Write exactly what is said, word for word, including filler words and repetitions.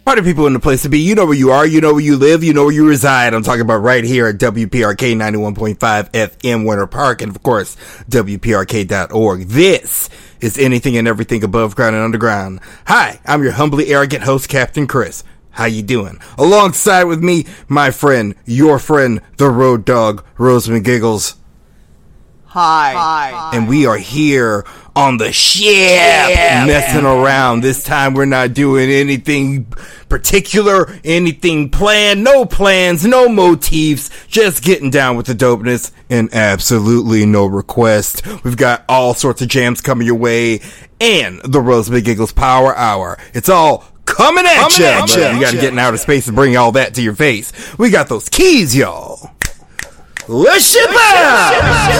Party people in the place to be. You know where you are. You know where you live. You know where you reside. I'm talking about right here at W P R K ninety-one point five F M Winter Park, and of course W P R K dot org. This is anything and everything above ground and underground. Hi, I'm your humbly arrogant host, Captain Chris. How you doing? Alongside with me, my friend, your friend, the road dog, Roseman Giggles. Hi. Hi. And we are here on the ship, yeah, messing around. This time we're not doing anything particular, anything planned, no plans, no motifs, just getting down with the dopeness and absolutely no request. We've got all sorts of jams coming your way and the Roseman Giggles Power Hour. It's all coming at coming you. At you. You got to get in outer space and bring all that to your face. We got those keys, y'all. Let's ship out!